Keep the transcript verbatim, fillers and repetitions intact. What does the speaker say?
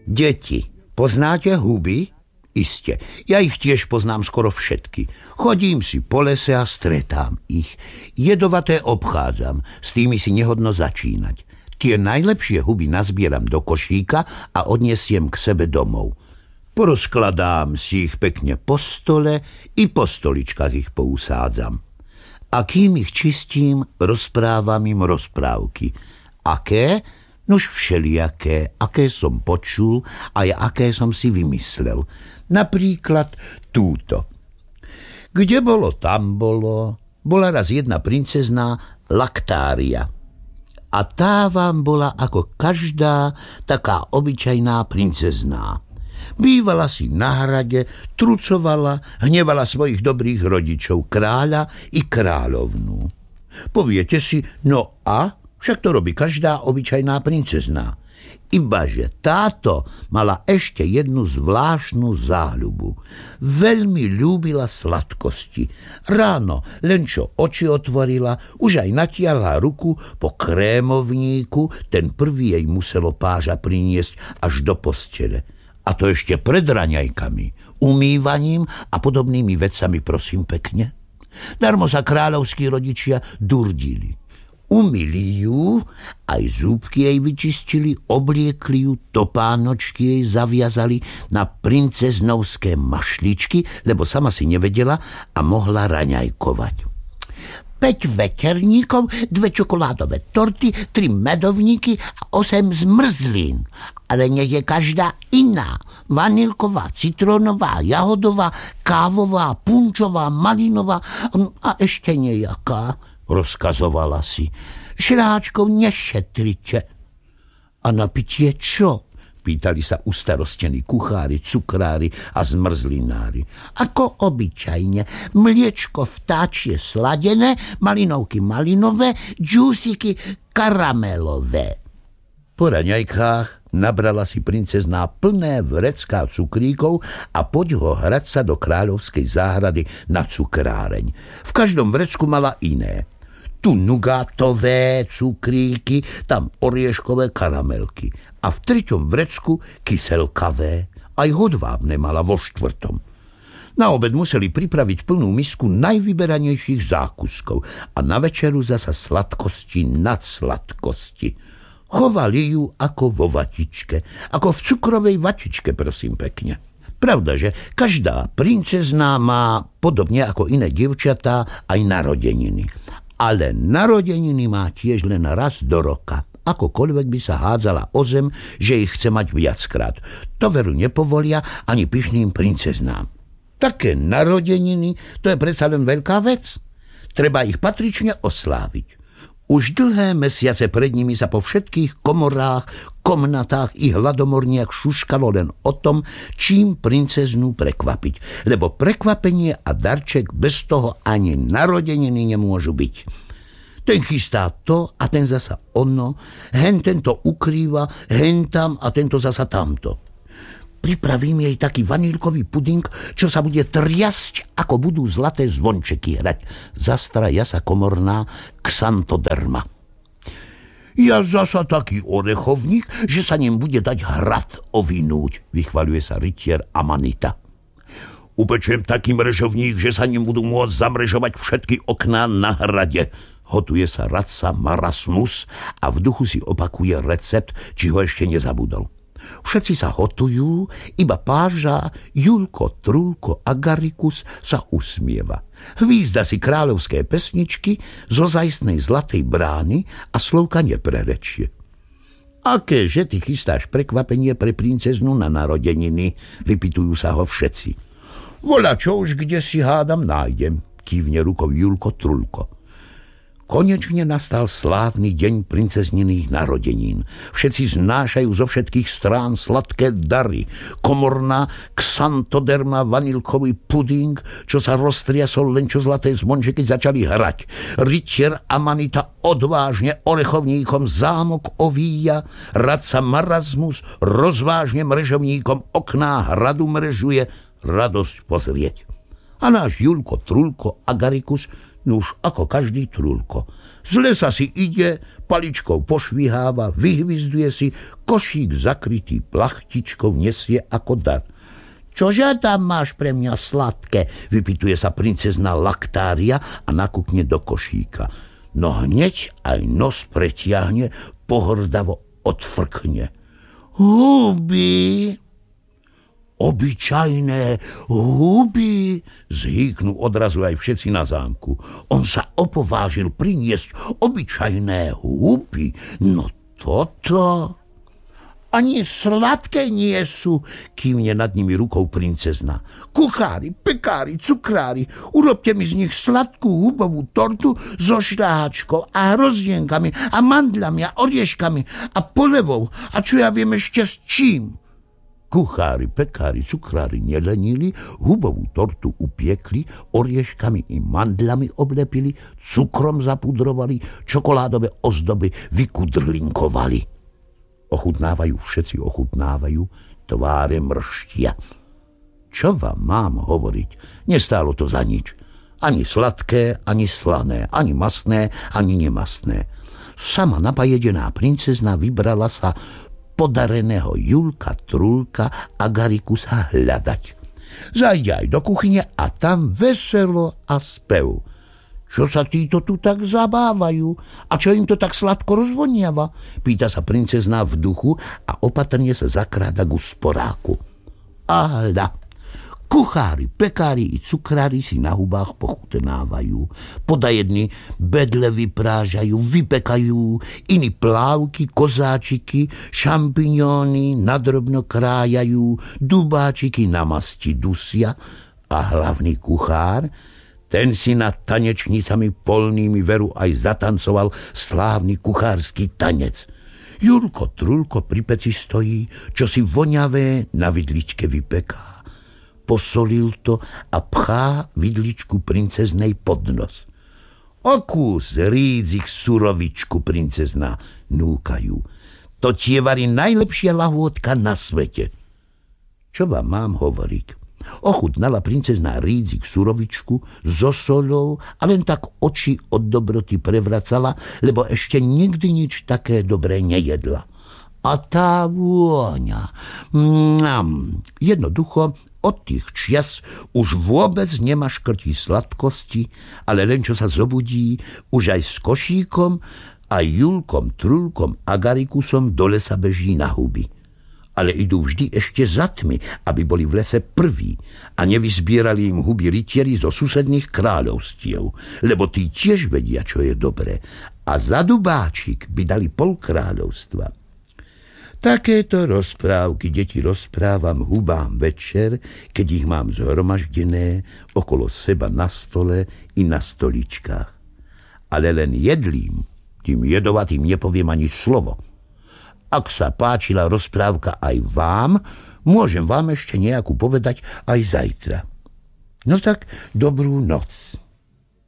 Deti, poznáte huby? Iste, ja ich tiež poznám skoro všetky. Chodím si po lese a stretám ich. Jedovaté obchádzam, s tými si nehodno začínať. Tie najlepšie huby nazbieram do košíka a odnesiem k sebe domov. Porozkladám si ich pekne po stole i po stoličkách ich pousádzam. A kým ich čistím, rozprávam im rozprávky. Aké? Nuž všelijaké, aké som počul a aké som si vymyslel. Napríklad túto. Kde bolo, tam bolo. Bola raz jedna princezná Laktária. A tá vám bola ako každá taká obyčajná princezná. Bývala si na hrade, trucovala, hnevala svojich dobrých rodičov, kráľa i kráľovnú. Poviete si, no a? Však to robí každá obyčajná princezná. Ibaže táto mala ešte jednu zvláštnu záľubu. Veľmi ľúbila sladkosti. Ráno, len čo oči otvorila, už aj natiahla ruku po krémovníku, ten prvý jej muselo páža priniesť až do postele. A to ešte pred raňajkami, umývaním a podobnými vecami, prosím pekne. Darmo sa kráľovskí rodičia durdili. Umyli ju, aj zúbky jej vyčistili, obliekli ju, topánočky jej zaviazali na princeznovské mašličky, lebo sama si nevedela a mohla raňajkovať. päť veterníkov, dve čokoládové torty, tri medovníky a osem zmrzlín. Ale nech je každá iná. Vanilková, citrónová, jahodová, kávová, punčová, malinová a ešte nejaká, rozkazovala si. Šľáčkov nešetrite. A na pitie čo? Pýtali sa ustarostení kuchári, cukrári a zmrzlinári. Ako obyčajne, mliečko vtáčie sladené, malinovky malinové, džúsiky karamelové. Po raňajkách nabrala si princezná plné vrecká cukríkov a poď ho hrať sa do kráľovskej záhrady na cukráreň. V každom vrecku mala iné. Tu nugátové cukríky, tam orieškové karamelky. A v treťom vrecku kyselkavé. Aj hodvábne mala vo štvrtom. Na obed museli pripraviť plnú misku najvyberanejších zákuskov a na večeru zasa sladkosti nad sladkosti. Chovali ju ako vo vatičke, ako v cukrovej vatičke, prosím pekne. Pravda, že každá princezná má, podobne ako iné dievčatá, aj narodeniny. Ale narodeniny má tiež len raz do roka. Akokoľvek by sa hádzala o zem, že ich chce mať viackrát. To veru nepovolia ani pyšným princeznám. Také narodeniny, to je predsa len veľká vec. Treba ich patrične osláviť. Už dlhé mesiace pred nimi sa po všetkých komorách, komnatách i hladomorniach šuškalo len o tom, čím princeznú prekvapiť. Lebo prekvapenie a darček bez toho ani narodeniny nemôžu byť. Ten chystá to a ten zasa ono, hen tento ukrýva, hen tam a tento zasa tamto. Pripravím jej taký vanílkový puding, čo sa bude triasť, ako budú zlaté zvončeky hrať. Zastraja sa komorná Xantoderma. Ja zasa taký orechovník, že sa ním bude dať hrad ovinúť, vychvaľuje sa rytier Amanita. Upečiem taký mrežovník, že sa ním budú môcť zamrežovať všetky okná na hrade. Hotuje sa radca Marasmus a v duchu si opakuje recept, či ho ešte nezabudol. Všetci sa hotujú, iba páža Julko, Trulko a Garikus sa usmieva. Hvízda si kráľovské pesničky zo zajstnej zlatej brány a slovka neprerečie. Akéže ty chystáš prekvapenie pre princeznú na narodeniny, vypytujú sa ho všetci. Voľa čo už kde si hádam nájdem, kývne rukou Julko, Trulko. Konečne nastal slávny deň princezniných narodenín. Všetci znášajú zo všetkých strán sladké dary. Komorná Xantoderma vanilkový puding, čo sa roztriasol len čo zlaté zvončeky začali hrať. Rytier Amanita odvážne orechovníkom zámok ovíja, radca Marasmus rozvážne mrežovníkom okná hradu mrežuje, radosť pozrieť. A náš Julko, Trulko a Garikus, nuž ako každý Trulko, Z lesa si ide, paličkou pošviháva, vyhvizduje si, košík zakrytý plachtičkou nesie ako dar. Čože tam máš pre mňa sladké? Vypytuje sa princezna Laktária a nakúkne do košíka. No hneď aj nos pretiahne, pohrdavo odfrkne. Huby! Obyčajné huby, zhýknú odrazu aj všetci na zámku. On sa opovážil priniesť obyčajné huby. No toto... Ani sladké nie sú, kývne nad nimi rukou princezna. Kuchári, pekári, cukrári, urobte mi z nich sladkú hubovú tortu so šľahačkou a hrozienkami a mandľami a orieškami a polevou a čo ja viem ešte s čím. Kuchári, pekári, cukrári nelenili, hubovú tortu upiekli, orieškami i mandľami oblepili, cukrom zapudrovali, čokoládové ozdoby vykudrlinkovali. Ochutnávajú, všetci ochutnávajú, tváre mrštia. Čo vám mám hovoriť? Nestálo to za nič. Ani sladké, ani slané, ani masné, ani nemastné. Sama napajedená princezna vybrala sa podareného Julka Trulka Agarikusa hľadať. Zajde aj do kuchyne a tam veselo a spev. Čo sa títo tu tak zabávajú? A čo im to tak sladko rozvoniava? Pýta sa princezna v duchu a opatrne sa zakráda k usporáku. A hľa, kuchári, pekári i cukrári si na hubách pochutnávajú. Poda jedni bedle vyprážajú, vypekajú, iní plávky, kozáčiky, šampiňóny nadrobno krájajú, dubáčiky na masti dusia a hlavný kuchár, ten si nad tanečnicami polnými veru aj zatancoval slávny kuchársky tanec. Julko Trulko pri peci stojí, čo si voňavé na vidličke vypeká. Posolil to a pchá vidličku princeznej pod nos. Okús rídzik surovičku, princezna, núkajú. To tie varí najlepšia lahôdka na svete. Čo vám mám hovoriť? Ochutnala princezná rídzik surovičku so soľou a len tak oči od dobroty prevracala, lebo ešte nikdy nič také dobré nejedla. A tá vôňa, mňam, jednoducho od tých čias už vôbec nemá škrtí sladkosti, ale len čo sa zobudí, už aj s košíkom a Julkom Trulkom Agarikusom do lesa beží na huby. Ale idú vždy ešte za tmy, aby boli v lese prví a nevyzbierali im huby rytieri zo susedných kráľovstiev, lebo tí tiež vedia, čo je dobré, a za dubáčik by dali pol kráľovstva. Takéto rozprávky deti rozprávam hubám večer, keď ich mám zhromaždené okolo seba na stole i na stoličkách. Ale len jedlým, tým jedovatým nepoviem ani slovo. Ak sa páčila rozprávka aj vám, môžem vám ešte nejakú povedať aj zajtra. No tak dobrú noc.